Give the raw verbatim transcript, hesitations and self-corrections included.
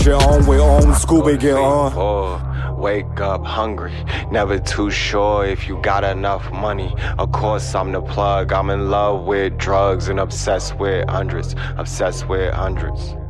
Get on with on Scooby, get on. Poor, wake up hungry, never too sure if you got enough money. Of course I'm the plug, I'm in love with drugs and obsessed with hundreds, obsessed with hundreds.